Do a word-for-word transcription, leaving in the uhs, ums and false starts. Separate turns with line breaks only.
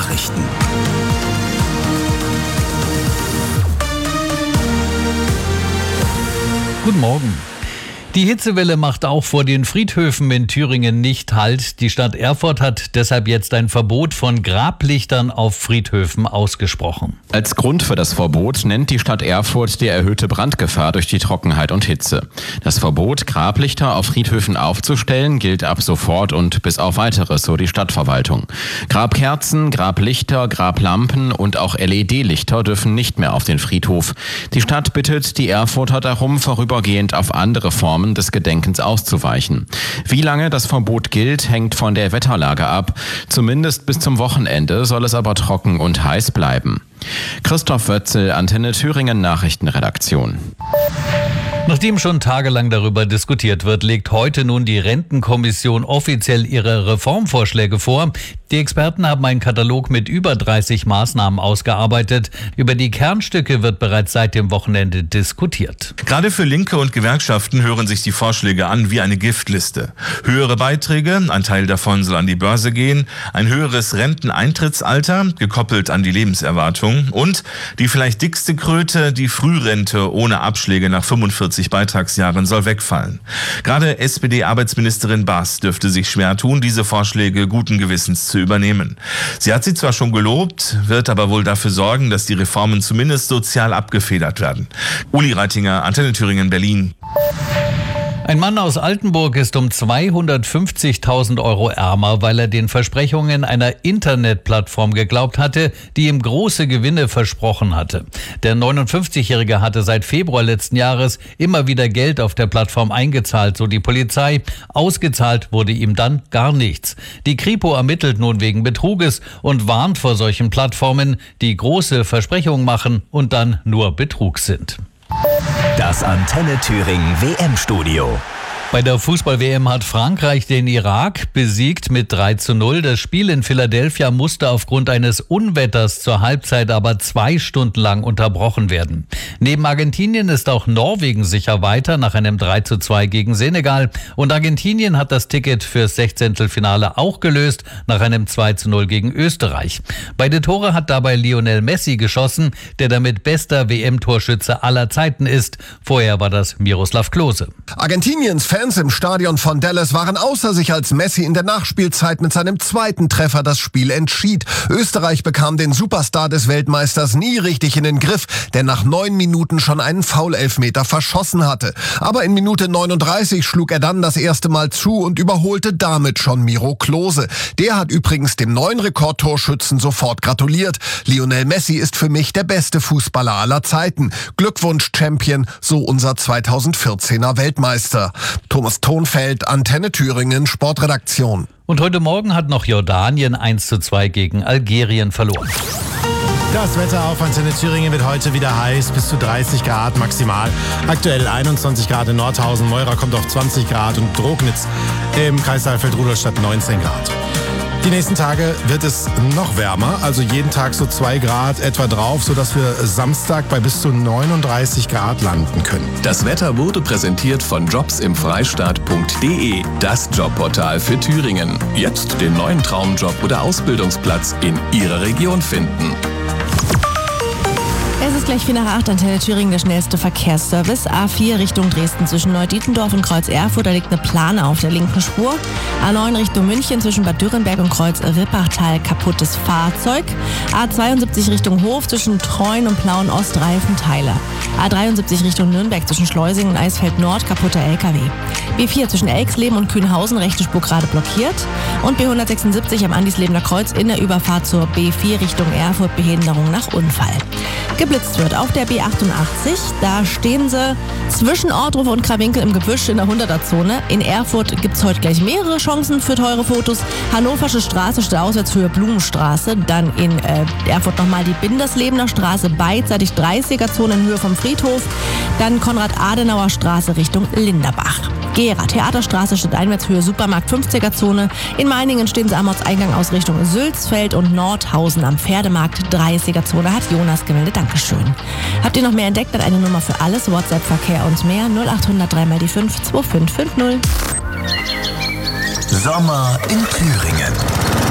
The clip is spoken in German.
Nachrichten.
Guten Morgen. Die Hitzewelle macht auch vor den Friedhöfen in Thüringen nicht Halt. Die Stadt Erfurt hat deshalb jetzt ein Verbot von Grablichtern auf Friedhöfen ausgesprochen.
Als Grund für das Verbot nennt die Stadt Erfurt die erhöhte Brandgefahr durch die Trockenheit und Hitze. Das Verbot, Grablichter auf Friedhöfen aufzustellen, gilt ab sofort und bis auf Weiteres, so die Stadtverwaltung. Grabkerzen, Grablichter, Grablampen und auch L E D-Lichter dürfen nicht mehr auf den Friedhof. Die Stadt bittet die Erfurter darum, vorübergehend auf andere Formen des Gedenkens auszuweichen. Wie lange das Verbot gilt, hängt von der Wetterlage ab. Zumindest bis zum Wochenende soll es aber trocken und heiß bleiben. Christoph Wötzel, Antenne Thüringen Nachrichtenredaktion.
Nachdem schon tagelang darüber diskutiert wird, legt heute nun die Rentenkommission offiziell ihre Reformvorschläge vor. Die Experten haben einen Katalog mit über dreißig Maßnahmen ausgearbeitet. Über die Kernstücke wird bereits seit dem Wochenende diskutiert.
Gerade für Linke und Gewerkschaften hören sich die Vorschläge an wie eine Giftliste. Höhere Beiträge, ein Teil davon soll an die Börse gehen, ein höheres Renteneintrittsalter, gekoppelt an die Lebenserwartung und die vielleicht dickste Kröte, die Frührente ohne Abschläge nach fünfundvierzig Beitragsjahren soll wegfallen. Gerade S P D-Arbeitsministerin Baas dürfte sich schwer tun, diese Vorschläge guten Gewissens zu übernehmen. Sie hat sie zwar schon gelobt, wird aber wohl dafür sorgen, dass die Reformen zumindest sozial abgefedert werden. Uli Reitinger, Antenne Thüringen, Berlin.
Ein Mann aus Altenburg ist um zweihundertfünfzigtausend Euro ärmer, weil er den Versprechungen einer Internetplattform geglaubt hatte, die ihm große Gewinne versprochen hatte. Der neunundfünfzigjährige hatte seit Februar letzten Jahres immer wieder Geld auf der Plattform eingezahlt, so die Polizei. Ausgezahlt wurde ihm dann gar nichts. Die Kripo ermittelt nun wegen Betruges und warnt vor solchen Plattformen, die große Versprechungen machen und dann nur Betrug sind.
Das Antenne Thüringen W M-Studio.
Bei der Fußball-W M hat Frankreich den Irak besiegt mit drei zu null. Das Spiel in Philadelphia musste aufgrund eines Unwetters zur Halbzeit aber zwei Stunden lang unterbrochen werden. Neben Argentinien ist auch Norwegen sicher weiter nach einem drei zu zwei gegen Senegal. Und Argentinien hat das Ticket fürs Sechzehntelfinale auch gelöst nach einem zwei zu null gegen Österreich. Beide Tore hat dabei Lionel Messi geschossen, der damit bester W M-Torschütze aller Zeiten ist. Vorher war das Miroslav Klose.
Argentiniens Fans im Stadion von Dallas waren außer sich, als Messi in der Nachspielzeit mit seinem zweiten Treffer das Spiel entschied. Österreich bekam den Superstar des Weltmeisters nie richtig in den Griff, der nach neun Minuten schon einen Foul-Elfmeter verschossen hatte. Aber in Minute neununddreißig schlug er dann das erste Mal zu und überholte damit schon Miro Klose. Der hat übrigens dem neuen Rekordtorschützen sofort gratuliert. Lionel Messi ist für mich der beste Fußballer aller Zeiten. Glückwunsch, Champion, so unser zweitausendvierzehner Weltmeister. Thomas Thonfeld, Antenne Thüringen, Sportredaktion.
Und heute Morgen hat noch Jordanien eins zu zwei gegen Algerien verloren.
Das Wetter auf Antenne Thüringen wird heute wieder heiß, bis zu dreißig Grad maximal. Aktuell einundzwanzig Grad in Nordhausen, Meurer kommt auf zwanzig Grad und Drognitz im Kreis Saalfeld-Rudolstadt neunzehn Grad. Die nächsten Tage wird es noch wärmer, also jeden Tag so zwei Grad etwa drauf, sodass wir Samstag bei bis zu neununddreißig Grad landen können.
Das Wetter wurde präsentiert von jobs im freistaat punkt de, das Jobportal für Thüringen. Jetzt den neuen Traumjob oder Ausbildungsplatz in Ihrer Region finden.
Es ist gleich vier nach acht, Antenne Thüringen, der schnellste Verkehrsservice. A vier Richtung Dresden zwischen Neudietendorf und Kreuz Erfurt, da liegt eine Plane auf der linken Spur. A neun Richtung München zwischen Bad Dürrenberg und Kreuz Rippachtal, kaputtes Fahrzeug. A zweiundsiebzig Richtung Hof zwischen Treuen und Plauen Ost, Reifenteile. A dreiundsiebzig Richtung Nürnberg zwischen Schleusing und Eisfeld Nord, kaputter L K W. B vier zwischen Elxleben und Kühnhausen, rechte Spur gerade blockiert. Und B hundertsechsundsiebzig am Andislebener Kreuz in der Überfahrt zur B vier Richtung Erfurt, Behinderung nach Unfall. Geblitzt wird auf der B achtundachtzig. Da stehen sie zwischen Ortruf und Krawinkel im Gebüsch in der hunderter-Zone. In Erfurt gibt es heute gleich mehrere Chancen für teure Fotos. Hannoversche Straße steht Auswärtshöhe Blumenstraße. Dann in äh, Erfurt nochmal die Binderslebener Straße, beidseitig dreißiger-Zone in Höhe vom Friedhof. Dann Konrad-Adenauer Straße Richtung Linderbach. Gera, Theaterstraße steht Einwärtshöhe Supermarkt fünfziger-Zone. In Meiningen stehen sie am Ortseingang aus Richtung Sülzfeld und Nordhausen am Pferdemarkt dreißiger-Zone, hat Jonas gemeldet. Dankeschön. Habt ihr noch mehr entdeckt? Dann eine Nummer für alles, WhatsApp, Verkehr und mehr. null achthundert drei mal die fünf zwei fünf fünf null.
Sommer in Thüringen.